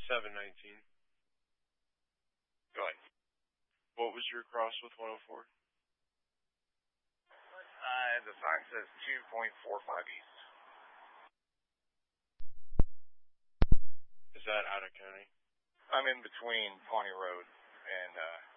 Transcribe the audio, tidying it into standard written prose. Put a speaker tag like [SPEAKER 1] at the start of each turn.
[SPEAKER 1] 719.
[SPEAKER 2] Go ahead.
[SPEAKER 1] What was your cross with 104?
[SPEAKER 2] The sign says 2.45 east.
[SPEAKER 1] Is that out of county?
[SPEAKER 2] I'm in between Pawnee Road and